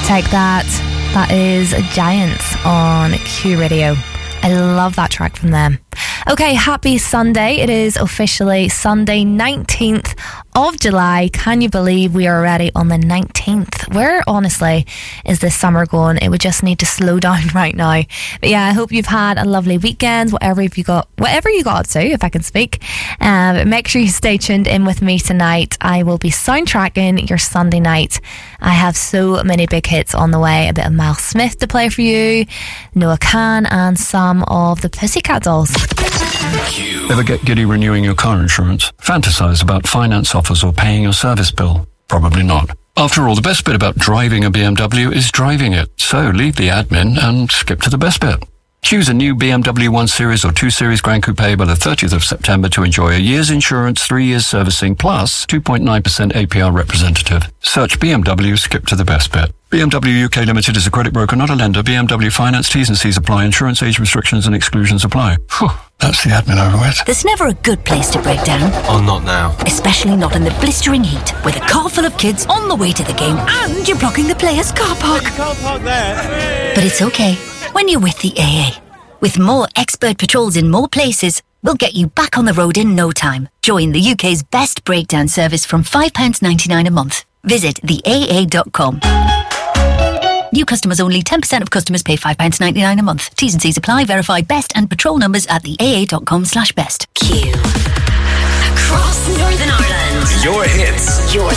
Take That. That is Giants on Q Radio. I love that track from them. Okay, happy Sunday. It is officially Sunday, 19th of July. Can you believe we are already on the 19th? Where, honestly, is this summer going? It would just need to slow down right now. But yeah, I hope you've had a lovely weekend, whatever you got to, if I can speak. Make sure you stay tuned in with me tonight. I will be soundtracking your Sunday night. I have so many big hits on the way. A bit of Miles Smith to play for you, Noah Kahan, and some of the Pussycat Dolls. Ever get giddy renewing your car insurance? Fantasize about finance offers or paying your service bill? Probably not. After all, the best bit about driving a BMW is driving it. So leave the admin and skip to the best bit. Choose a new BMW 1 Series or 2 Series Grand Coupe by the 30th of September to enjoy a year's insurance, 3 years servicing, plus 2.9% APR representative. Search BMW, skip to the best bit. BMW UK Limited is a credit broker, not a lender. BMW Finance, T's and C's apply. Insurance age restrictions and exclusions apply. Whew, that's the admin over with. There's never a good place to break down. Oh, not now. Especially not in the blistering heat, with a car full of kids on the way to the game and you're blocking the players' car park. You can't park there. But it's okay when you're with the AA. With more expert patrols in more places, we'll get you back on the road in no time. Join the UK's best breakdown service from £5.99 a month. Visit theaa.com. New customers only. 10% of customers pay £5.99 a month. T's and C's apply. Verify best and patrol numbers at theaa.com/best. Q. Across Northern Ireland. Your hits. Your